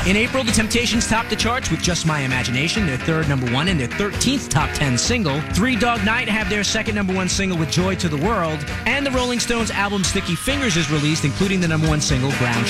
In April, the Temptations topped the charts with Just My Imagination, their third number one, and their 13th top 10 single. Three Dog Night have their second number one single with Joy to the World, and the Rolling Stones album Sticky Fingers is released, including the number one single, Ground